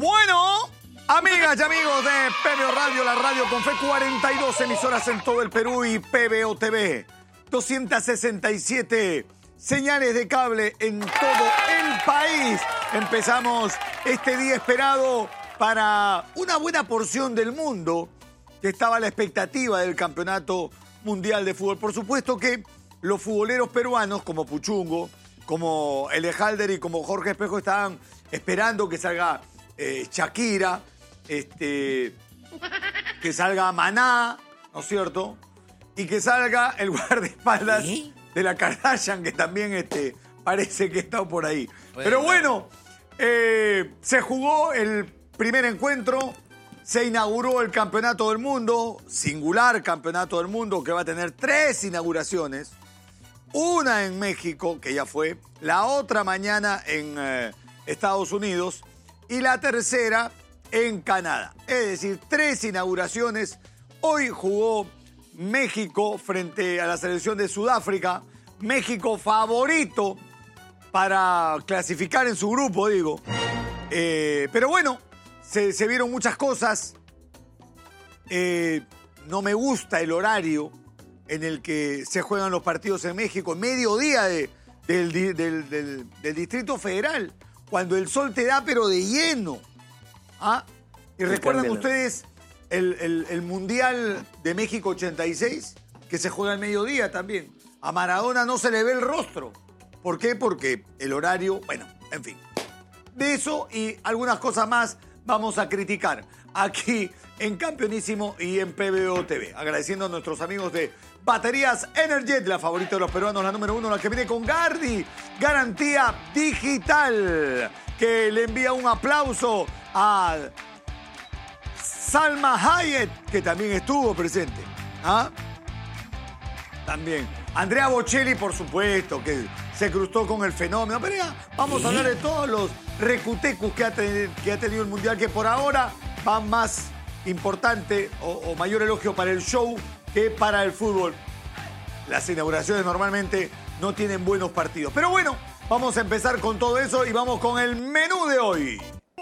Bueno, amigas y amigos de PBO Radio, la radio con fe, 42 emisoras en todo el Perú y PBO TV, 267 señales de cable en todo el país. Empezamos este día esperado para una buena porción del mundo que estaba a la expectativa del Campeonato Mundial de Fútbol. Por supuesto que los futboleros peruanos como Puchungo, como Elejalder y como Jorge Espejo estaban esperando que salga Shakira, que salga Maná, ¿no es cierto? Y que salga el guardaespaldas de la Kardashian, que también parece que está por ahí. Pero bueno, se jugó el primer encuentro, se inauguró el Campeonato del Mundo, singular Campeonato del Mundo, que va a tener 3 inauguraciones. Una en México, que ya fue, la otra mañana en Estados Unidos y la tercera en Canadá. Es decir, 3 inauguraciones. Hoy jugó México frente a la selección de Sudáfrica. México favorito para clasificar en su grupo, digo. Pero bueno, se vieron muchas cosas. No me gusta el horario en el que se juegan los partidos en México, mediodía del Distrito Federal, cuando el sol te da pero de lleno. ¿Ah? ¿Y recuerdan ustedes el Mundial de México 86? Que se juega al mediodía también. A Maradona no se le ve el rostro. ¿Por qué? Porque el horario, bueno, en fin. De eso y algunas cosas más vamos a criticar aquí en Campeonísimo y en PBO TV. Agradeciendo a nuestros amigos de Baterías Energet, la favorita de los peruanos, la número 1, la que viene con Gardi, garantía digital, que le envía un aplauso a Salma Hayek, que también estuvo presente. ¿Ah? También. Andrea Bocelli, por supuesto, que se cruzó con el fenómeno. Pero ya vamos a hablar de todos los recutecus que ha tenido el Mundial, que por ahora van más importante o mayor elogio para el show que para el fútbol. Las inauguraciones normalmente no tienen buenos partidos. Pero bueno, vamos a empezar con todo eso y vamos con el menú de hoy.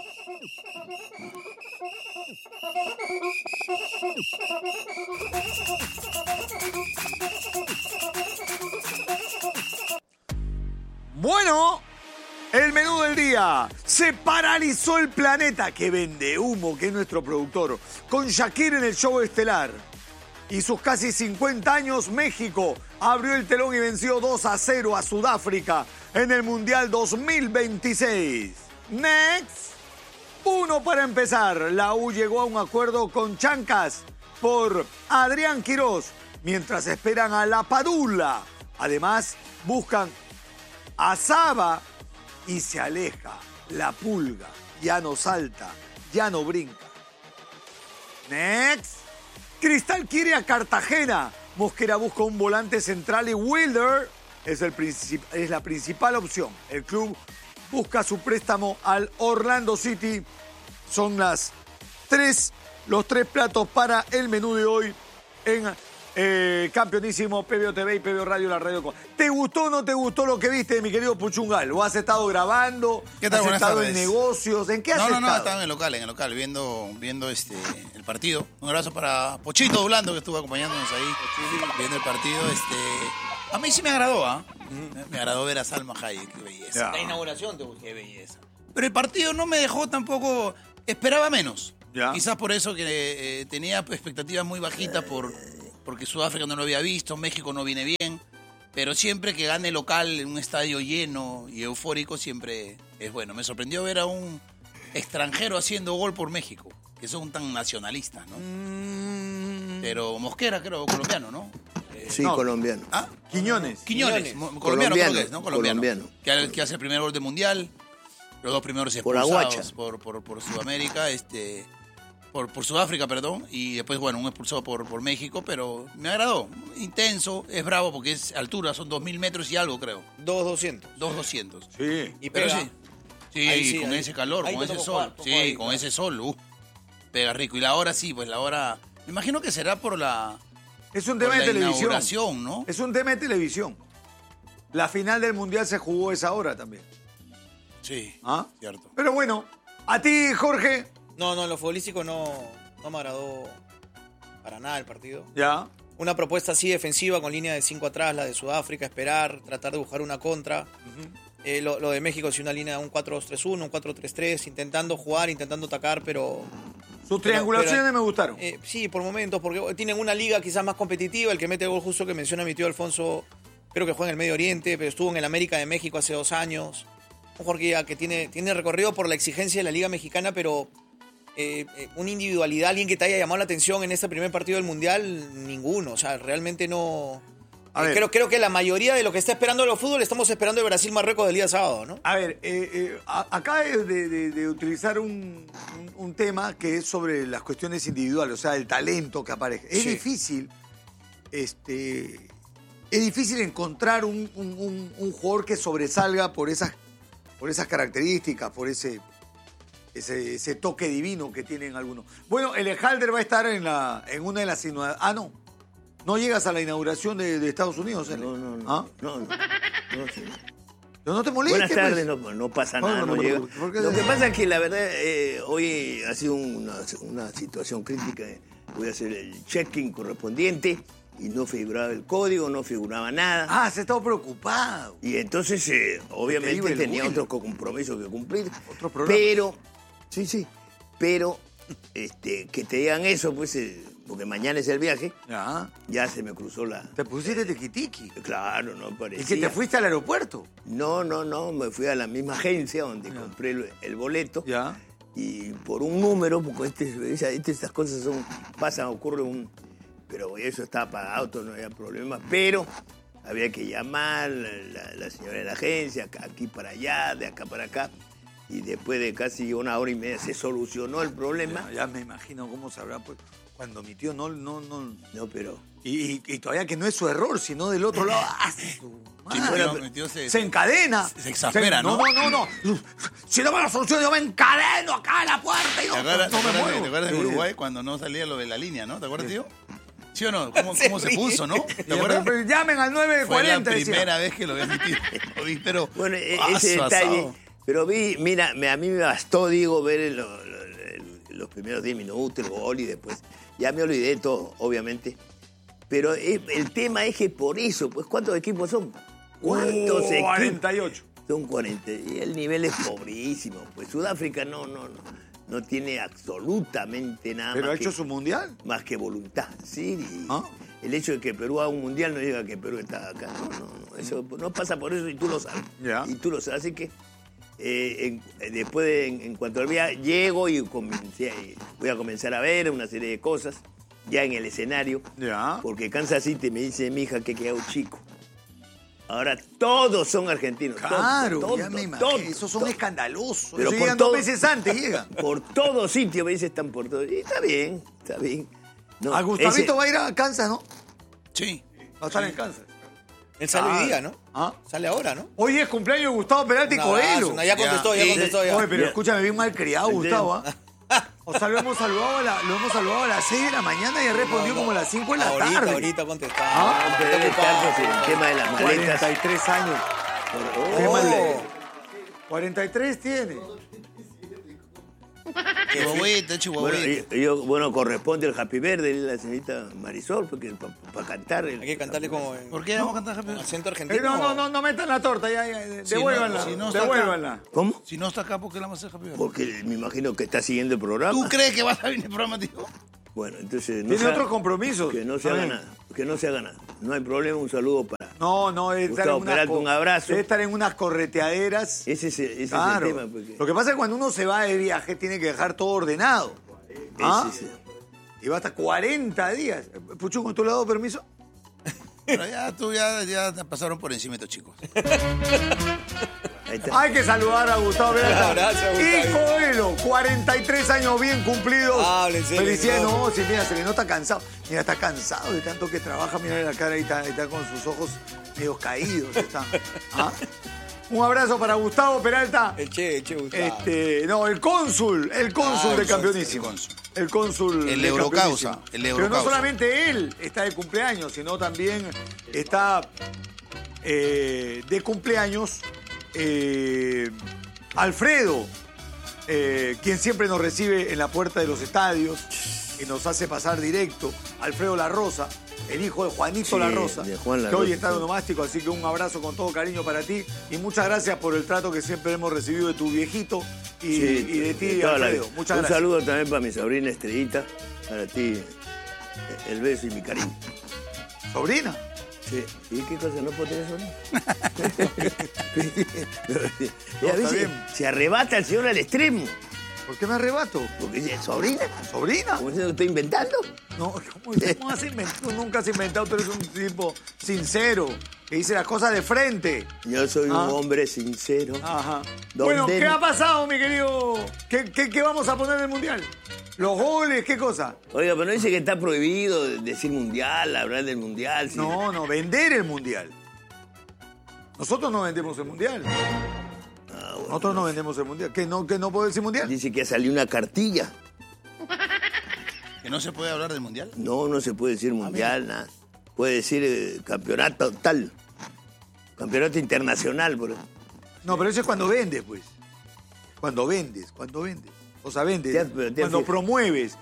Bueno, el menú del día. Se paralizó el planeta. Que vende humo, que es nuestro productor. Con Shakira en el show estelar. Y sus casi 50 años, México abrió el telón y venció 2-0 a Sudáfrica en el Mundial 2026. Next. 1 para empezar. La U llegó a un acuerdo con Chancas por Adrián Quirós, mientras esperan a La Padula. Además, buscan a Saba y se aleja. La Pulga ya no salta, ya no brinca. Next. Cristal quiere a Cartagena. Mosquera busca un volante central y Wilder es la principal opción. El club busca su préstamo al Orlando City. Son los 3 platos para el menú de hoy en Campeonísimo, PBO TV y PBO Radio, la radio. ¿Te gustó o no te gustó lo que viste, mi querido Puchungal? ¿O has estado grabando? ¿Qué tal? ¿Has estado en negocios? ¿En qué has estado? No, estaba en el local, viendo el partido. Un abrazo para Pochito Doblando, que estuvo acompañándonos ahí, viendo el partido. A mí sí me agradó, ¿ah? Me agradó ver a Salma Hayek, qué belleza. La inauguración te gustó. Qué belleza. Pero el partido no me dejó tampoco, esperaba menos. Ya. Quizás por eso que tenía expectativas muy bajitas porque Sudáfrica no lo había visto, México no viene bien, pero siempre que gane local en un estadio lleno y eufórico siempre es bueno. Me sorprendió ver a un extranjero haciendo gol por México, que son tan nacionalistas, ¿no? Pero Mosquera, creo, colombiano, ¿no? Sí, no. Colombiano. ¿Ah? Quiñones. Colombiano creo que es, ¿no? Colombiano. Que hace el primer gol del Mundial, los 2 primeros expulsados por Sudamérica, por Sudáfrica, perdón, y después, bueno, un expulsado por México, pero me agradó. Intenso, es bravo porque es altura, son 2.000 metros y algo, creo. 2.200. 2.200. Sí. Y Pero pega. sí, con ese calor, con ese sol. Ese sol, pega rico. Y la hora sí, pues la hora, me imagino que será por la Es un tema de televisión. inauguración, ¿no? Es un tema de televisión. La final del Mundial se jugó esa hora también. Sí, ¿Ah? cierto. Pero bueno, ¿A ti, Jorge? No, en lo futbolístico no me agradó para nada el partido. Ya. Una propuesta así defensiva con línea de 5 atrás, la de Sudáfrica, esperar, tratar de buscar una contra. Lo de México es una línea de un 4-2-3-1, un 4-3-3, intentando jugar, intentando atacar, pero... Sus triangulaciones me gustaron. Sí, por momentos, porque tienen una liga quizás más competitiva. El que mete el gol justo que menciona mi tío Alfonso, creo que juega en el Medio Oriente, pero estuvo en el América de México hace 2 años. Un Jorge que tiene recorrido por la exigencia de la Liga Mexicana, pero una individualidad, alguien que te haya llamado la atención en este primer partido del Mundial, ninguno. O sea, realmente no... Creo que la mayoría de lo que está esperando el fútbol estamos esperando el Brasil-Marruecos del día sábado, ¿no? A ver, acá de utilizar un tema que es sobre las cuestiones individuales, o sea, el talento que aparece. Es difícil, es difícil encontrar un jugador que sobresalga por esas características, por ese toque divino que tienen algunos. Bueno, el Halder va a estar en una de las inauguraciones. ¿No llegas a la inauguración de Estados Unidos? No. ¿Ah? No, sí. Pero no te molestes. Buenas tardes, pues. no pasa nada, no llega. Lo que pasa es que la verdad, hoy ha sido una situación crítica. Voy a hacer el check-in correspondiente y no figuraba el código, no figuraba nada. Ah, se estaba preocupado. Y entonces, obviamente, tenía otros compromisos que cumplir. Otros programas. Pero, que te digan eso, pues... porque mañana es el viaje, ya se me cruzó la... ¿Te pusiste tiquitiqui? Claro, no parecía. ¿Y que te fuiste al aeropuerto? No, me fui a la misma agencia donde compré el boleto. Ya. Y por un número, porque estas cosas ocurren pero eso estaba pagado, no había problema, pero había que llamar la señora de la agencia, aquí para allá, de acá para acá. Y después de casi 1 hora y media se solucionó el problema. Ya me imagino cómo sabrá, pues, cuando mi tío no. No, pero... Y todavía que no es su error, sino del otro lado. Mi tío se encadena. Se exaspera, ¿no? No. Si no me lo soluciono, yo me encadeno acá en la puerta y no me muevo. ¿Te acuerdas en Uruguay cuando no salía lo de la línea, no? ¿Te acuerdas, tío? ¿Sí o no? ¿Cómo se puso, no? ¿Te acuerdas? Pero llamen al 940. Fue la decía. primera vez que lo vi a mi tío. Lo vi, pero... Bueno, ese detalle... Pero mira, a mí me bastó, digo, ver los primeros 10 minutos, el gol y después... Ya me olvidé de todo, obviamente. Pero el tema es que por eso, pues, ¿cuántos equipos son? ¿Cuántos equipos? 48. Son 40. Y el nivel es pobrísimo. Pues Sudáfrica no tiene absolutamente nada. ¿Pero más ha hecho su mundial? Más que voluntad, sí. El hecho de que Perú haga un mundial no llega a que Perú está acá. No. Eso no pasa por eso y tú lo sabes. Ya. Y tú lo sabes. Así que después, en cuanto al viaje, llego y voy a comenzar a ver una serie de cosas ya en el escenario. Ya. Porque Kansas City me dice mi hija que he quedado chico. Ahora todos son argentinos. Claro, ya me imagino. Esos son escandalosos. Pero llegan 2 meses antes, llegan. Por todo sitio me dice están por todo. Y está bien. No, A Gustavito va a ir a Kansas, ¿no? Sí. Va a estar en Kansas. Él sale hoy día, ¿no? Sale ahora, ¿no? Hoy es cumpleaños de Gustavo Peralta y Coelho. Ya contestó. Oye, pero escúchame, bien mal criado, Gustavo, O sea, lo hemos saludado a las 6 de la mañana y ha respondido como a las 5 de la tarde. Ahorita contestó. Debe estar pues, el tema de las maletas. 43 años. ¿Qué más le- 43 tiene. Bueno, corresponde el Happy Birthday de la señorita Marisol, porque para cantar. Hay que cantarle como... ¿Por qué vamos a cantar Happy Birthday? Acento argentino. No metan la torta, ya. Devuélvanla. Devuélvanla. ¿Cómo? Si no está acá, ¿por qué la vamos a hacer Happy Birthday? Porque me imagino que está siguiendo el programa. ¿Tú crees que vas a venir el programa, tío? Bueno, entonces... Tiene otros compromisos. Que no se haga nada. Que no se haga nada. No hay problema, un saludo para... No, es estar Gustavo Peralta, un abrazo. Debe estar en unas correteaderas. Ese es el Claro. tema. Porque... Lo que pasa es que cuando uno se va de viaje tiene que dejar todo ordenado. Y va hasta 40 días. Puchungo, ¿tú le has dado permiso? Pero ya te pasaron por encima estos chicos. Ahí está. Hay que saludar a Gustavo Peralta. Gracias, Y Gustavo. Coelho, 43 años bien cumplidos. Háblense, Felicidades. Gustavo. No, sí, mira, se le nota cansado. Mira, está cansado de tanto que trabaja. Mira la cara, ahí está con sus ojos medio caídos. Está. Un abrazo para Gustavo Peralta. El che, Gustavo. El cónsul de Campeonísimo. El cónsul El de Eurocausa, Campeonísimo. el Pero no Eurocausa. solamente él está de cumpleaños, sino también está de cumpleaños Alfredo quien siempre nos recibe en la puerta de los estadios y nos hace pasar directo, Alfredo La Rosa, el hijo de Juanito Sí, La Rosa, de Juan La que hoy Rosa, está en sí. Onomástico, así que un abrazo con todo cariño para ti y muchas gracias por el trato que siempre hemos recibido de tu viejito y de ti, toda la Alfredo. vida. Muchas Un gracias. saludo también para mi sobrina Estrellita, para ti, el beso y mi cariño. ¿Sobrina? Sí. ¿Y qué cosa? ¿No puedo tener sobrina? Y a está veces bien. se arrebata el señor al extremo. ¿Por qué me arrebato? Porque dice, ¿sobrina? ¿Sobrina? ¿Cómo diciendo que estoy inventando? No, ¿cómo has inventado? Tú nunca has inventado, tú eres un tipo sincero, que dice las cosas de frente. Yo soy un Ah. hombre sincero. Ajá. ¿Dónde Bueno, ¿qué no? ha pasado, mi querido? ¿Qué vamos a poner en el Mundial? ¿Los goles? ¿Qué cosa? Oiga, pero no dice que está prohibido decir mundial, hablar del mundial. sí. No, vender el Mundial. Nosotros no vendemos el Mundial. Ah, bueno. Nosotros no vendemos el Mundial. ¿Que no puedo decir Mundial? Dice que salió una cartilla. ¿Que no se puede hablar del Mundial? No, no se puede decir mundial, nada. Puede decir campeonato tal. Campeonato internacional, por ejemplo. No, pero eso es cuando vendes, pues. Cuando vendes. O sea, vendes. Pero te has Cuando fijado. promueves.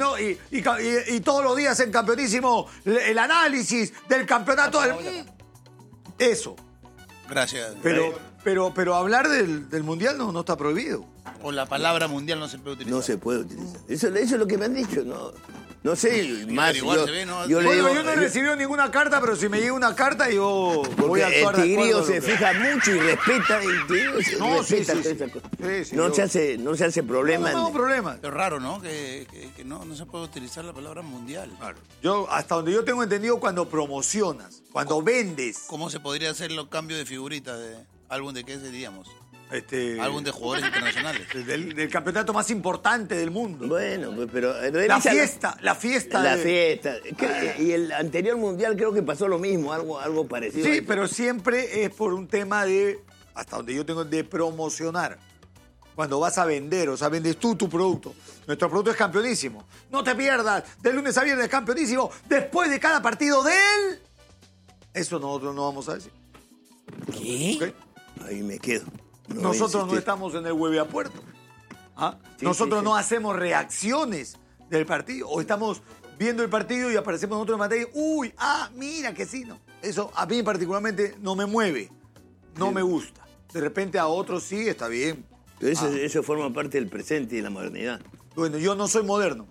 Y todos los días en Campeonísimo el análisis del campeonato del... Eso. Gracias. Pero hablar del Mundial no está prohibido. O la palabra mundial no se puede utilizar. No se puede utilizar. Eso es lo que me han dicho. No sé, más. igual se ve, ¿no? yo le Bueno, digo, yo no he recibido ninguna carta, pero si me llega una carta, yo voy porque a actuar el de tigrillo acuerdo a se lo que- fija mucho y respeta. El tigrillo se No, sí, respeta sí, todas sí. esas cosas. Sí, sí, no, yo- se hace problema. No, problema. Pero raro, ¿no? Que no se puede utilizar la palabra mundial. Claro. Yo, hasta donde yo tengo entendido, cuando promocionas, cuando vendes, ¿Cómo se podría hacer los cambios de figuritas de álbum de qué diríamos? álbum Álbum de jugadores internacionales. del campeonato más importante del mundo. Bueno, pues, pero La revisa fiesta. La de- fiesta. Y el anterior mundial creo que pasó lo mismo, algo parecido. Sí, pero siempre es por un tema de, hasta donde yo tengo, de promocionar. Cuando vas a vender, o sea, vendes tú tu producto. Nuestro producto es Campeonísimo. No te pierdas, de lunes a viernes Campeonísimo, después de cada partido de él. Eso nosotros no vamos a decir. ¿Qué? ¿Ok? Ahí me quedo. No voy a Nosotros no insistir. estamos en el hueveapuerto. ¿Ah? Sí, Nosotros sí, sí. no hacemos reacciones del partido. O estamos viendo el partido y aparecemos nosotros en pantalla. Uy, mira que sí, no. Eso a mí particularmente no me mueve. No me gusta. De repente a otros sí, está bien. Pero eso forma parte del presente y de la modernidad. Bueno, yo no soy moderno.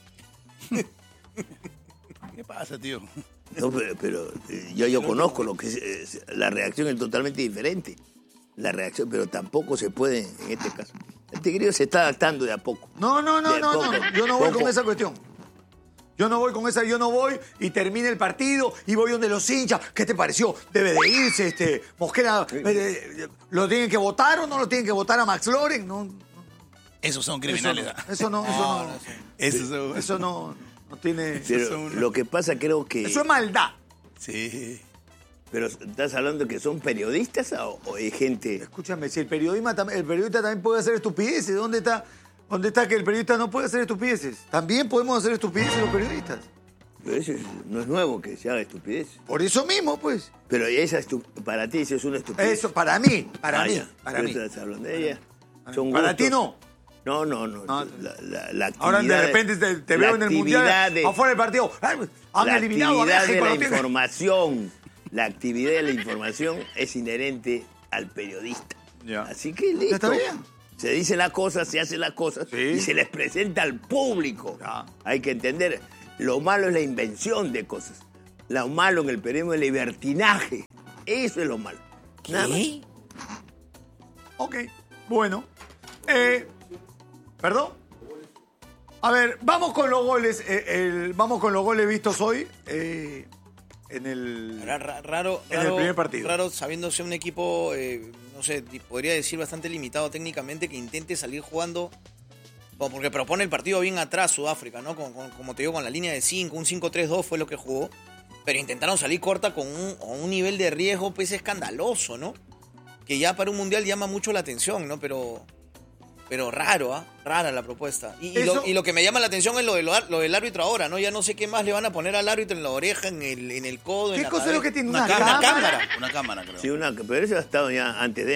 ¿Qué pasa, tío? No, pero yo conozco lo que la reacción es totalmente diferente. La reacción, pero tampoco se puede en este caso. El tigrillo se está adaptando de a poco. No. De poco. Yo no voy Poco. con esa cuestión. Yo no voy y termina el partido y voy donde los hinchas. ¿Qué te pareció? Debe de irse, Mosquera. ¿Lo tienen que votar o no lo tienen que votar a Max Loren? No, Esos son criminales. eso no. Eso no tiene. Pero lo que pasa creo que... Eso es maldad. Sí. Pero ¿estás hablando que son periodistas o hay gente...? Escúchame, si el periodista también puede hacer estupideces, ¿dónde está que el periodista no puede hacer estupideces? También podemos hacer estupideces los periodistas. Pero eso no es nuevo que se haga estupidez. Por eso mismo, pues. Pero para ti eso es una estupidez. Eso, para mí. Para mí. ¿Tú estás hablando de ella? Son Para gustos. ti no. No. Ah, La actividad, Ahora de repente te veo en el mundial, afuera del partido. Han la eliminado a actividad México. de la lo tienen. información. La actividad de la información es inherente al periodista. Ya. Así que listo. Ya está bien. Se dicen las cosas, se hacen las cosas Sí. y se les presenta al público. Ya. Hay que entender, lo malo es la invención de cosas. Lo malo en el periodismo es el libertinaje. Eso es lo malo. Nada más. Ok, bueno. ¿Perdón? A ver, vamos con los goles. Vamos con los goles vistos hoy en el... Raro, En el primer partido. Raro, sabiéndose un equipo, no sé, podría decir bastante limitado técnicamente, que intente salir jugando, porque propone el partido bien atrás Sudáfrica, ¿no? Como te digo, con la línea de 5, un 5-3-2 fue lo que jugó, pero intentaron salir corta con un nivel de riesgo pues escandaloso, ¿no? Que ya para un mundial llama mucho la atención, ¿no? Pero raro, ¿ah? Rara la propuesta. Y lo que me llama la atención es lo del árbitro ahora, ¿no? Ya no sé qué más le van a poner al árbitro en la oreja, en el codo, en ¿Qué la cosa es cabeza. lo que tiene? Una ¿Una cámara. cámara? Una cámara, creo. Sí, pero eso ha estado ya antes de...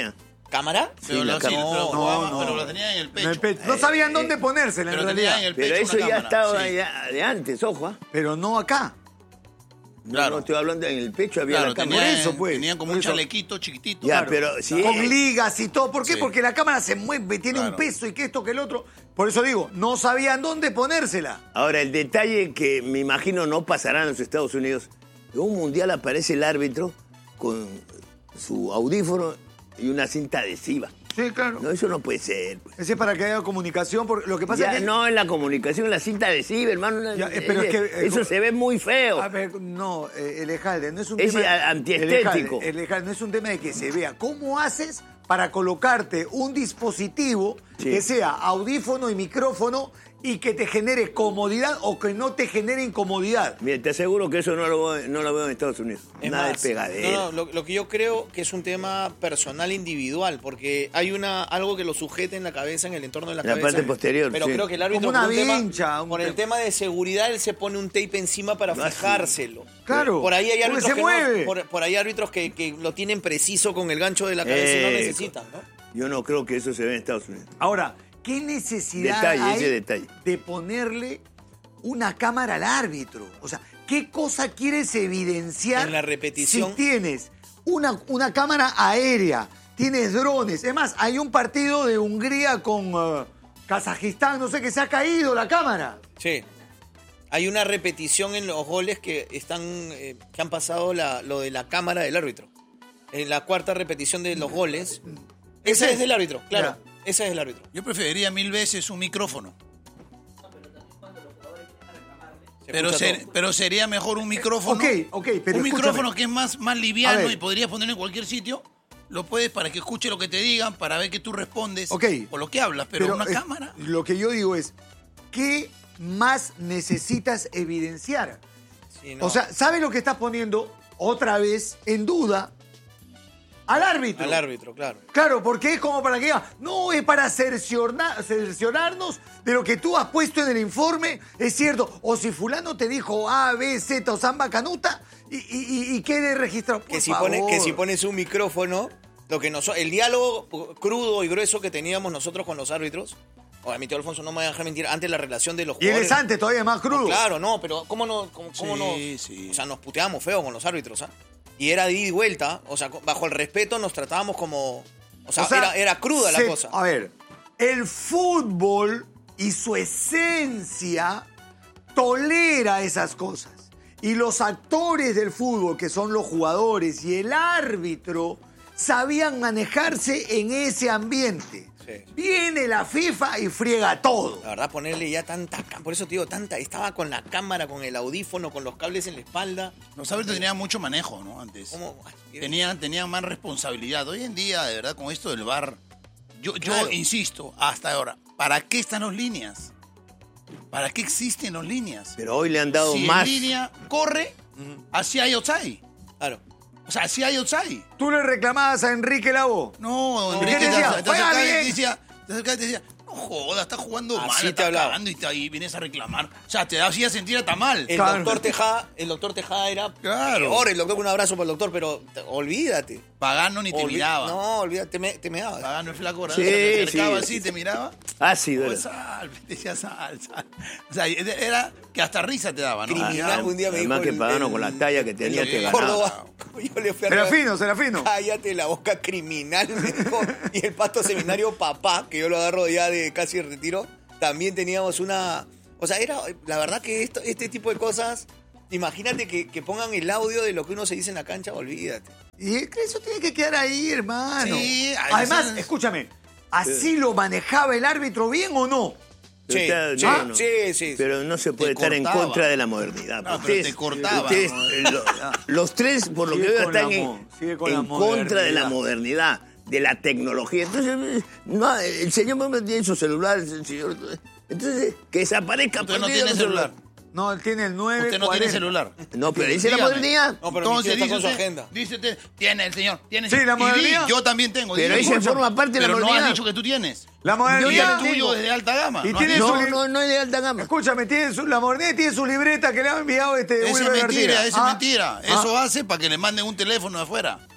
¿Cámara? Pero, Sí, la sí, cámara. pero la tenían en el pecho. No sabían dónde ponérsela en Pero tenían realidad. en el pecho Pero eso una ya cámara, estaba sí. ya de antes, ojo. ¿Ah? Pero no acá. Claro. No estoy hablando en el pecho, había Claro, la cámara. Por eso, pues. tenían como Por un eso. chalequito chiquitito. Ya, Claro. pero si Con ligas y todo. ¿Por qué? Sí. Porque la cámara se mueve, tiene un Claro. peso y que esto, que el otro. Por eso digo, no sabían dónde ponérsela. Ahora, el detalle que me imagino no pasará en los Estados Unidos, en un mundial aparece el árbitro con su audífono y una cinta adhesiva. Sí, claro. No, eso no puede ser. Pues. Ese es para que haya comunicación, porque lo que pasa Ya, es que... no en la comunicación, la cinta adhesiva, hermano. Ya, pero es que, eso se ve muy feo. A ver, no, Elejalde, no es un Es tema... antiestético. Elejalde, no es un tema de que se vea. ¿Cómo haces para colocarte un dispositivo Sí. que sea audífono y micrófono y que te genere comodidad o que no te genere incomodidad? Mira, te aseguro que eso no lo veo en Estados Unidos. Es Nada más, de pegadera. no, lo que yo creo que es un tema personal individual, porque hay algo que lo sujeta en la cabeza, en el entorno de la En la cabeza. parte posterior, Pero sí. creo que el árbitro, Como una por un tema- vincha, un por el tema de seguridad, él se pone un tape encima para Ah, sí. fijárselo. Claro, Por ahí hay porque árbitros se que mueve. por ahí hay árbitros que lo tienen preciso con el gancho de la cabeza y no necesitan, ¿no? Yo no creo que eso se vea en Estados Unidos. Ahora, ¿qué necesidad Detalle, hay ese detalle. de ponerle una cámara al árbitro? O sea, ¿qué cosa quieres evidenciar En la repetición. si tienes una cámara aérea, tienes drones? Es más, hay un partido de Hungría con Kazajistán, no sé, que se ha caído la cámara. Sí. Hay una repetición en los goles que que han pasado lo de la cámara del árbitro. En la cuarta repetición de los goles. Esa es del árbitro, claro. Esa es del árbitro. Yo preferiría 1000 veces un micrófono. Se Pero, escucha todo. pero sería mejor un micrófono. Ok, pero un micrófono escúchame. que es más A liviano ver. y podrías ponerlo en cualquier sitio. Lo puedes para que escuche lo que te digan, para ver que tú respondes Ok. o lo que hablas, pero una cámara. Lo que yo digo es, ¿qué más necesitas evidenciar? Sí, no. O sea, ¿sabes lo que estás poniendo otra vez en duda? Al árbitro. Al árbitro, claro. Claro, porque es como para que diga, no, es para cerciorarnos de lo que tú has puesto en el informe, es cierto. O si fulano te dijo A, B, Z o Samba Canuta y quede registrado. Por Que si favor. pones un micrófono, el diálogo crudo y grueso que teníamos nosotros con los árbitros, o mi tío Alfonso no me va a dejar mentir, antes la relación de los Y él jugadores. es antes, todavía más crudo. No, claro, no, pero ¿cómo no? Sí. O sea, nos puteábamos feo con los árbitros, ¿ah? Y era de ida y vuelta, o sea, bajo el respeto nos tratábamos como... O sea, era cruda la cosa. A ver, el fútbol y su esencia tolera esas cosas. Y los actores del fútbol, que son los jugadores y el árbitro, sabían manejarse en ese ambiente. Sí. Viene la FIFA y friega todo. La verdad, ponerle ya por eso te digo, estaba con la cámara, con el audífono, con los cables en la espalda. Los árbitros tenían mucho manejo, ¿no? Antes. ¿Cómo? Tenían más responsabilidad. Hoy en día, de verdad, con esto del VAR, yo Claro. insisto, hasta ahora, ¿para qué están las líneas? ¿Para qué existen las líneas? Pero hoy le han dado Si más. en línea corre, así hay outside. Claro. O sea, así hay outside. ¿Tú le reclamabas a Enrique Lavo? No, ¿Y Enrique qué te decía? te Juega acercaba y bien. te acercaba y te decía, no jodas, estás jugando Así mal, te estás hablaba. cagando y ahí vienes a reclamar. O sea, te hacía sentir hasta mal. El Claro. doctor Tejada era Claro. peor, el doctor, un abrazo para el doctor, pero olvídate. Pagano ni te miraba. No, olvídate, te me dabas. Pagano el flaco, ¿verdad? Sí, Se acercaba sí. así, te miraba. Ácido. Oh, era. sal, te decía sal. O sea, era que hasta risa te daba, ¿no? Criminal, un día me Además dijo que Pagano con la talla que tenía el te de ganaba. Córdoba. Yo le fui a Serafino. Cállate la boca, criminal, me dijo. Y el pasto seminario papá, que yo lo agarro ya de casi retiro, también teníamos una... O sea, era la verdad que este tipo de cosas, imagínate que pongan el audio de lo que uno se dice en la cancha, olvídate. Y es que eso tiene que quedar ahí, hermano. Sí, Además, eso- escúchame, ¿así lo manejaba el árbitro bien o no? Sí, Pero sí, no, no. sí. Pero no se puede Te estar en cortaba. contra de la modernidad. No, pero te cortaba, ustedes, ¿no? los tres, por lo Sigue que veo, con están sigue con la en contra de la modernidad. modernidad, de la tecnología. Entonces, no, el señor Memo tiene su celular, el señor... Entonces, que desaparezca. Usted no pues, tiene su celular. No, él tiene el 9. Usted no tiene celular. No, pero dice la Dígame. modernidad. No, pero mi tío está con su usted, agenda. dice usted, tiene el señor, tiene Sí, la y modernidad. yo también tengo. Pero di, ahí se escucha. forma parte de la Pero no modernidad. has dicho que tú tienes. La Y modernidad. el tuyo es de alta gama. Y ¿no? tiene has su- dicho. No es de alta gama. Escúchame, la modernidad tiene su libreta que le ha enviado Esa es Wilber mentira, García. esa es mentira. Ah. Eso hace para que le manden un teléfono de afuera.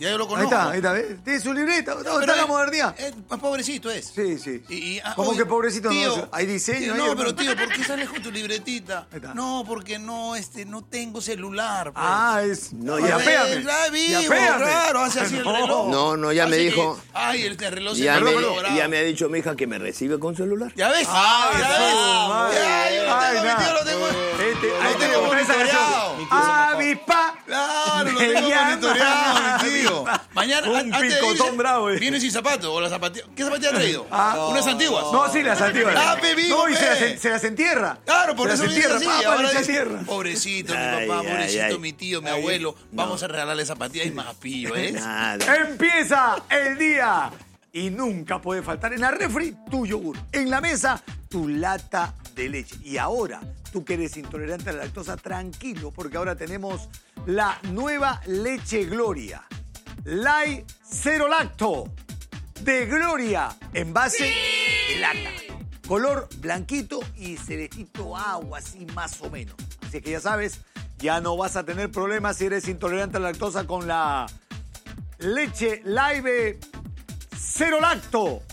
Ya yo lo Ahí conozco. está, ¿ves? Tiene su libreta, Pero está la modernidad. Pobrecito es. Sí, sí. ¿Cómo ¿Cómo que pobrecito? No, hay diseño ahí, No, pero hermano. tío, ¿por qué sales con tu libretita? Ahí está. No, porque no tengo celular. Pues. Es... No, ya ya- péame. Ya vivo, péame. claro, hace así el reloj. No, ya me Hace dijo. que- Ay, el reloj se Ya me me, logrado. ya me ha dicho mi hija que me recibe con celular. ¿Ya ves? Ay, ¿Ya su ves? madre. Ya, yo lo Ay, tengo, mi nada. tío lo tengo. Ahí Lo te tengo pones esa monitoreado. canción. Avispa. Claro, lo Me tengo llama monitoreado, mi tío. avispa. Mañana, Un antes de picotón irse, bravo, viene sin zapato o las zapatillas. ¿Qué zapatillas ha traído? Ah. Unas antiguas. No, sí, las antiguas. Ah, pe, vivo, No, y pe. se las entierra. Claro, por se eso las viene entierra. así. Papá, Ahora le dice, entierra. pobrecito mi Ay, papá, ay, pobrecito ay. mi tío, mi abuelo. Vamos a regalarle zapatillas y más pillo, ¿eh? Nada. Empieza el día y nunca puede faltar en la refri tu yogur. En la mesa, tu lata de leche. Y ahora, tú que eres intolerante a la lactosa, tranquilo, porque ahora tenemos la nueva leche Gloria. Light Cero Lacto de Gloria, envase de lata. Color blanquito y celestito agua, así más o menos. Así que ya sabes, ya no vas a tener problemas si eres intolerante a la lactosa con la leche Live Cero Lacto.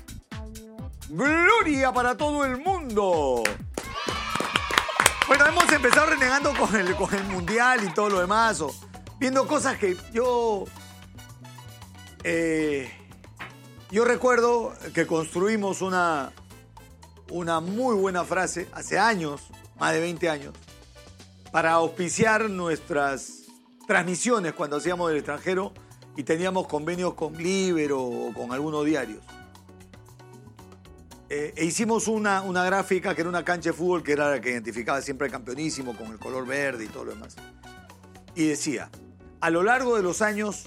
Gloria para todo el mundo. Bueno, hemos empezado renegando con el mundial y todo lo demás, viendo cosas que yo recuerdo que construimos una muy buena frase hace años, más de 20 años, para auspiciar nuestras transmisiones cuando hacíamos del extranjero y teníamos convenios con Libero o con algunos diarios. Hicimos una gráfica que era una cancha de fútbol que era la que identificaba siempre el campeonísimo con el color verde y todo lo demás. Y decía, a lo largo de los años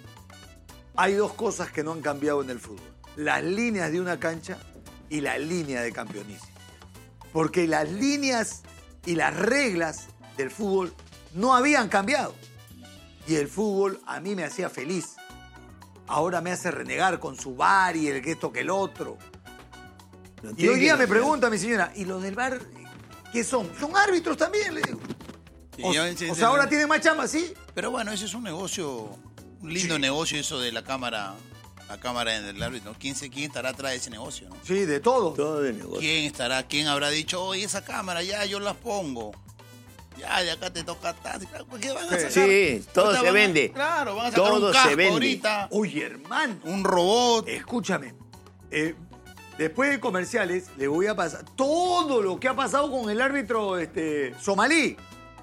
hay dos cosas que no han cambiado en el fútbol. Las líneas de una cancha y la línea de campeonísimo. Porque las líneas y las reglas del fútbol no habían cambiado. Y el fútbol a mí me hacía feliz. Ahora me hace renegar con su VAR y el que esto que el otro. No Y tiene hoy día que- me pregunta mi señora, ¿y los del VAR qué son? Son árbitros también, le digo. Sí, O sea, ahora tienen más chamba, ¿sí? Pero bueno, ese es un negocio, un lindo negocio eso de la cámara del árbitro. ¿Quién estará atrás de ese negocio? ¿No? Sí, de todo. Todo de negocio. ¿Quién habrá dicho, oye, esa cámara ya yo las pongo? Ya, de acá te toca tal. ¿Qué van a sacar? Sí, todo Ahorita se van a- vende. Claro, van a sacar Todo un se casco vende. ahorita, Oye, hermano, un robot. escúchame. Después de comerciales, le voy a pasar todo lo que ha pasado con el árbitro somalí.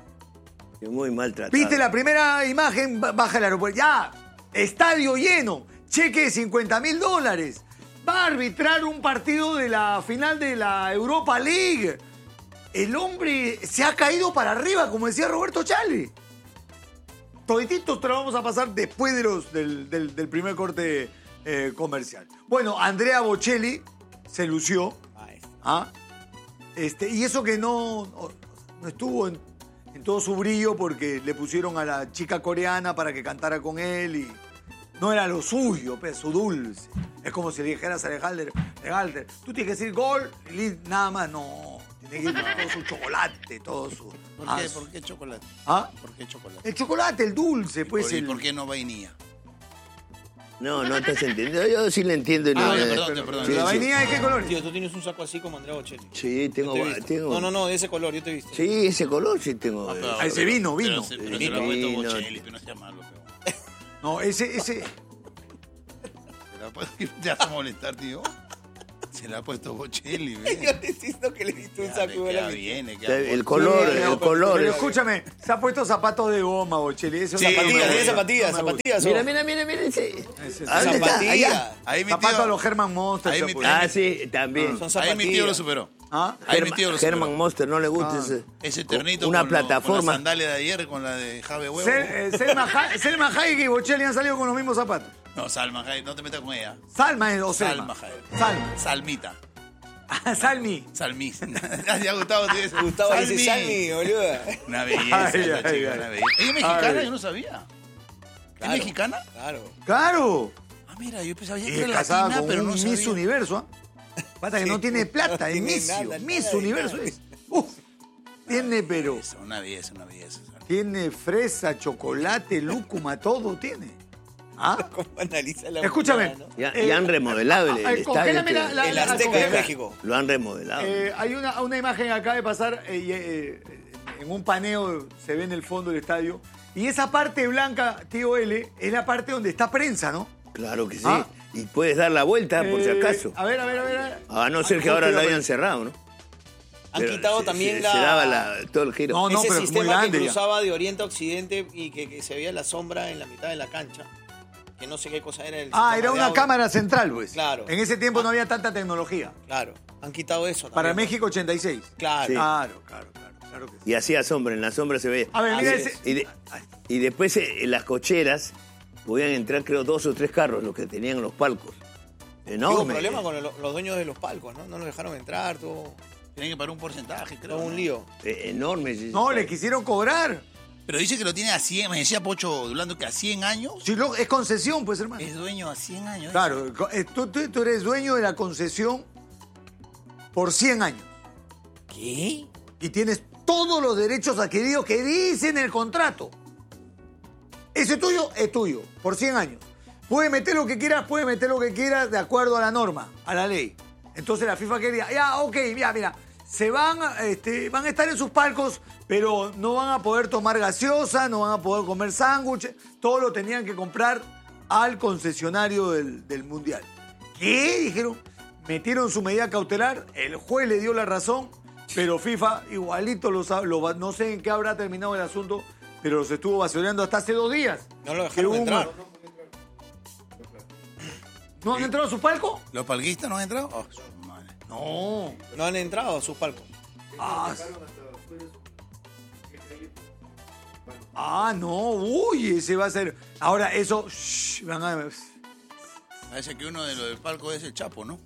Muy maltratado. ¿Viste la primera imagen? Baja el aeropuerto. Ya, estadio lleno, cheque de $50,000. Va a arbitrar un partido de la final de la Europa League. El hombre se ha caído para arriba, como decía Roberto Chale. Todititos te lo vamos a pasar después del primer corte comercial. Bueno, Andrea Bocelli se lució. ¿Ah? Y eso que no estuvo en todo su brillo porque le pusieron a la chica coreana para que cantara con él y no era lo suyo, pues, su dulce. Es como si le dijeras a Alejandro, tú tienes que decir gol y nada más. No, tiene que ir con todo su chocolate, todo su... ¿Por qué chocolate? ¿Ah? ¿Por qué chocolate? El chocolate, el dulce, pues. ¿Y por qué no vainilla? No estás entendiendo. Yo sí le entiendo. Ah, no, perdón. Sí, ¿La sí. vainilla de qué color? Tío, tú tienes un saco así como Andrea Bocelli. Sí, tengo. Yo te he visto. No, de ese color, yo te he visto. Sí, ese color sí tengo. Pero- ese vino. Pero se lo ha puesto Vino. Bocelli, tú no seas malo. Pero... No, ese... Se la ha puesto... Te vas a molestar, tío. Se la ha puesto Bocelli, ¿ves? Yo te insisto que le diste un saco igual a mí. El color, Sí, el color. Pero escúchame, se ha puesto zapatos de goma, Bocelli. Eso Sí, Zapatillas, tiene no, zapatillas. Mira, ¿o? mira. Sí. Ese es- ¿A dónde está? Zapatillas. Allá. Ahí mi Zapatos tío... a los Herman Monster. Ahí se mi ha tío- puesto. Ah, sí, también. Son Ahí mi tío lo zapatillas. superó. ¿Ah? Ahí mi tío lo superó. Herman Monster, no le gusta Ese ternito Una con la plataforma. sandalia de ayer con la de Jave Huevo. Selma Hayek y Bocelli han salido con los mismos zapatos. No, Salma Hayek, no te metas con ella. Salma o Selma. Salma Hayek. Salma. Salmita. Salmi. Salmi. Ya Gustavo te dice. Gustavo dice Salmi, boluda. Una belleza Ay, esa ay, chica, ay. una belleza. ¿Ella es mexicana? Ay. Yo no sabía. Claro. ¿Es mexicana? Claro. Claro. Ah, mira, yo pensaba Y que es era casada latina, con pero un no Miss sabía. Universo, ¿ah? Pasa que no tiene plata, es tiene misio. nada, Miss nada de Universo nada. es. Tiene, pero... Una belleza, una belleza. Tiene fresa, chocolate, lúcuma, todo tiene. ¿Ah? ¿Cómo analiza la Escúchame. humanidad, no? Ya han remodelado el estadio. Congélame El Azteca de México. Lo han remodelado. Hay una imagen que acaba de pasar en un paneo, se ve en el fondo del estadio. Y esa parte blanca, tío L, es la parte donde está prensa, ¿no? Claro que sí. Ah. Y puedes dar la vuelta por si acaso. A ver. A no ser que ahora lo hayan cerrado, ¿no? Han Pero quitado se también daba todo el giro. No, ese pero es muy sistema grande que ya. cruzaba de oriente a occidente y que se veía la sombra en la mitad de la cancha. Que no sé qué cosa era el sistema Era de una audio. cámara central, pues. Claro. En ese tiempo no había tanta tecnología. Claro, han quitado eso Para también. México 86. Claro. Sí. Claro que sí. Y hacía sombra, en la sombra se veía. A ver, mira Así ese. Y después en las cocheras podían entrar, creo, 2 o 3 carros, los que tenían los palcos. Hubo Enorme. problema con los dueños de los palcos, ¿no? No los dejaron entrar, todo Tienen que pagar un porcentaje, creo. un ¿no? lío. Enorme. No, le quisieron cobrar. Pero dice que lo tiene a 100, me decía Pocho Durlando que a 100 años Si es concesión, pues, hermano. es dueño a 100 años. Claro, tú eres dueño de la concesión por 100 años. ¿Qué? Y tienes todos los derechos adquiridos que dice en el contrato. Ese tuyo es tuyo, por 100 años. Puedes meter lo que quieras de acuerdo a la norma, a la ley. Entonces la FIFA quería, mira, van a estar en sus palcos, pero no van a poder tomar gaseosa, no van a poder comer sándwiches, todo lo tenían que comprar al concesionario del Mundial. ¿Qué? Dijeron, metieron su medida cautelar, el juez le dio la razón, pero FIFA igualito no sé en qué habrá terminado el asunto, pero los estuvo basureando hasta hace 2 días. No lo Que dejaron hubo entrar. ¿No han entrado a su palco? ¿Los palguistas no han entrado? Oh, su madre. No. No han entrado a sus palcos. No. Uy, ese va a ser. Ahora, eso. Van a. Parece que uno de los del palco es el Chapo, ¿no?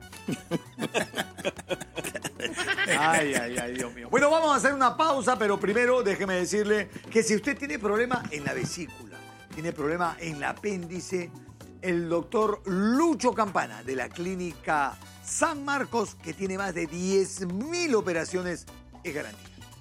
Ay, Dios mío. Bueno, vamos a hacer una pausa, pero primero déjeme decirle que si usted tiene problema en la vesícula, tiene problema en el apéndice, el doctor Lucho Campana de la Clínica San Marcos, que tiene más de 10.000 operaciones, es garantía.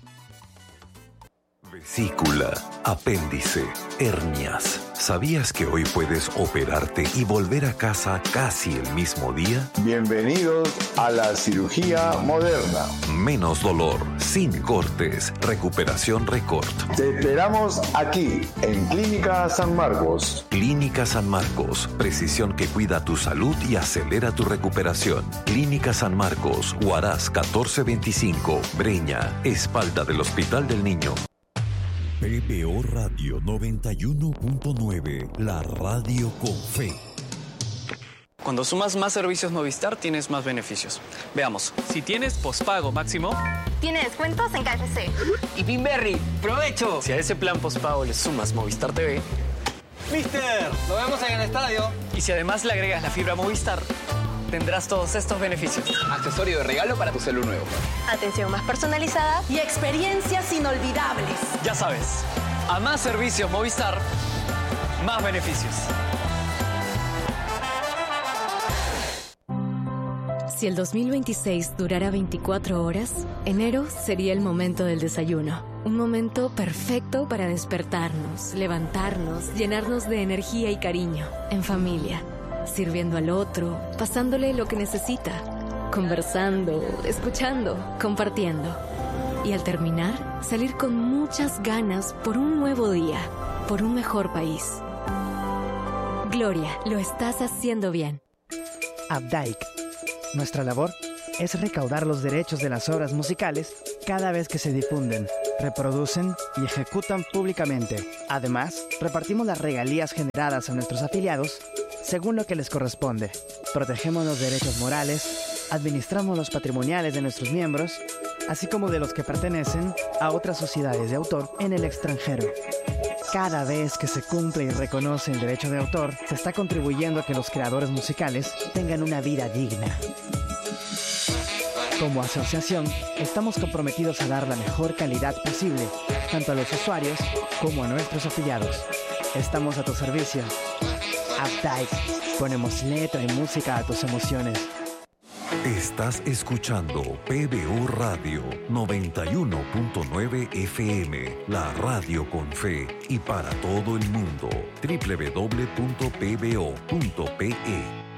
Vesícula, apéndice, hernias. ¿Sabías que hoy puedes operarte y volver a casa casi el mismo día? Bienvenidos a la cirugía moderna. Menos dolor, sin cortes, recuperación récord. Te esperamos aquí, en Clínica San Marcos. Clínica San Marcos, precisión que cuida tu salud y acelera tu recuperación. Clínica San Marcos, Huaraz 1425, Breña, espalda del Hospital del Niño. PBO Radio 91.9, la radio con fe. Cuando sumas más servicios Movistar, tienes más beneficios. Veamos. Si tienes pospago máximo, tiene descuentos en KFC. Y Pinberry, ¡provecho! Si a ese plan pospago le sumas Movistar TV, ¡Mister! lo vemos en el estadio. Y si además le agregas la fibra Movistar, tendrás todos estos beneficios. Accesorio de regalo para tu celu nuevo. Atención más personalizada y experiencias inolvidables. Ya sabes, a más servicios Movistar, más beneficios. Si el 2026 durara 24 horas, enero sería el momento del desayuno. Un momento perfecto para despertarnos, levantarnos, llenarnos de energía y cariño, en familia, sirviendo al otro, pasándole lo que necesita, conversando, escuchando, compartiendo. Y al terminar, salir con muchas ganas por un nuevo día, por un mejor país. Gloria, lo estás haciendo bien. Updike. Nuestra labor es recaudar los derechos de las obras musicales cada vez que se difunden, reproducen y ejecutan públicamente. Además, repartimos las regalías generadas a nuestros afiliados según lo que les corresponde. Protegemos los derechos morales, administramos los patrimoniales de nuestros miembros, así como de los que pertenecen a otras sociedades de autor en el extranjero. Cada vez que se cumple y reconoce el derecho de autor, se está contribuyendo a que los creadores musicales tengan una vida digna. Como asociación, estamos comprometidos a dar la mejor calidad posible, tanto a los usuarios como a nuestros afiliados. Estamos a tu servicio. Updike. Ponemos letra y música a tus emociones. Estás escuchando PBO Radio 91.9 FM, la radio con fe y para todo el mundo. www.pbo.pe.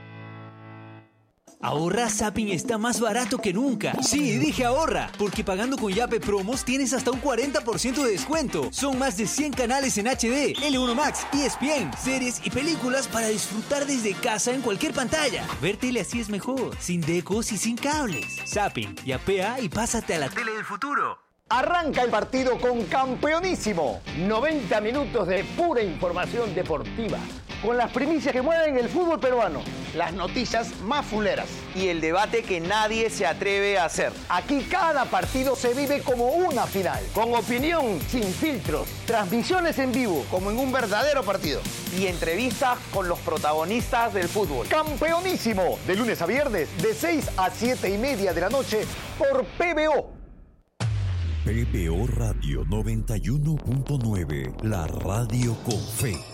Ahorra, Zapping está más barato que nunca. Sí, dije ahorra, porque pagando con Yape Promos tienes hasta un 40% de descuento. Son más de 100 canales en HD, L1 Max, ESPN, series y películas para disfrutar desde casa en cualquier pantalla. Ver tele así es mejor, sin decos y sin cables. Zapping, yapea y pásate a la tele del futuro. Arranca el partido con Campeonísimo. 90 minutos de pura información deportiva, con las primicias que mueven el fútbol peruano, las noticias más fuleras y el debate que nadie se atreve a hacer. Aquí cada partido se vive como una final, con opinión sin filtros, transmisiones en vivo, como en un verdadero partido, y entrevistas con los protagonistas del fútbol. Campeonísimo, de lunes a viernes, de 6 a 7:30 de la noche, por PBO. PBO Radio 91.9, la radio con fe.